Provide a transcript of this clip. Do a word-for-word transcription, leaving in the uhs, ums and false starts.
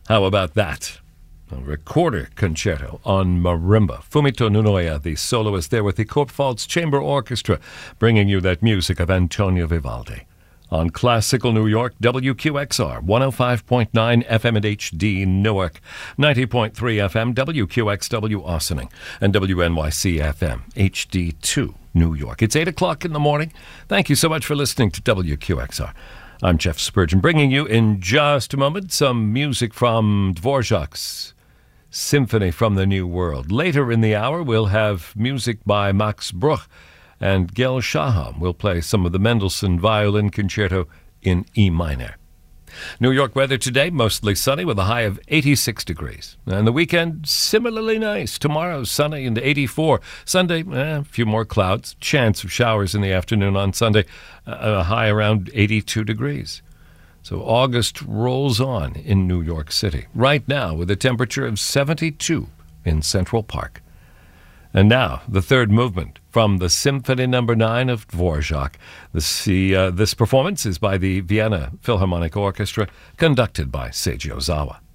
How about that? A recorder concerto on marimba. Fumito Nunoya, the soloist there with the Kurpfalz Chamber Orchestra, bringing you that music of Antonio Vivaldi. On Classical New York, W Q X R, one oh five point nine F M at H D Newark, ninety point three F M, W Q X W Ossining, and W N Y C F M, H D two New York. It's eight o'clock in the morning. Thank you so much for listening to W Q X R. I'm Jeff Spurgeon, bringing you in just a moment some music from Dvorak's Symphony from the New World. Later in the hour, we'll have music by Max Bruch, and Gel Shaham will play some of the Mendelssohn Violin Concerto in E minor. New York weather today, mostly sunny with a high of eighty-six degrees. And the weekend, similarly nice. Tomorrow, sunny and eighty-four. Sunday, eh, a few more clouds. Chance of showers in the afternoon on Sunday. A high around eighty-two degrees. So August rolls on in New York City. Right now, with a temperature of seventy-two in Central Park. And now, the third movement from the Symphony Number Nine of Dvorak. This, uh, this performance is by the Vienna Philharmonic Orchestra, conducted by Seiji Ozawa.